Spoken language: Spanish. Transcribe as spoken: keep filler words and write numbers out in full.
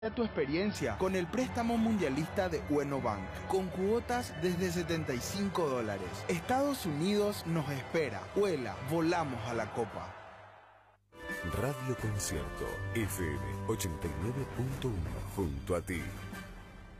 Tu experiencia con el préstamo mundialista de Ueno Bank, con cuotas desde setenta y cinco dólares. Estados Unidos nos espera. Vuela, volamos a la Copa. Radio Concierto F M ochenta y nueve punto uno, junto a ti.